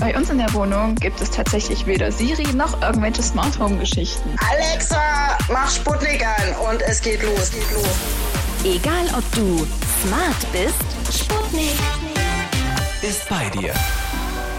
Bei uns in der Wohnung gibt es tatsächlich weder Siri noch irgendwelche Smart Home Geschichten. Alexa, mach Sputnik an und es geht los. Egal ob du smart bist, Sputnik ist bei dir.